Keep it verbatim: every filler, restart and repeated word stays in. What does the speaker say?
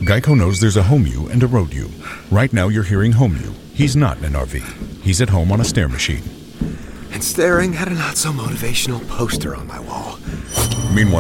Geico knows there's a home you and a road you. Right now you're hearing home you. He's not in an R V. He's at home on a stair machine. And staring at a not-so-motivational poster on my wall. Meanwhile,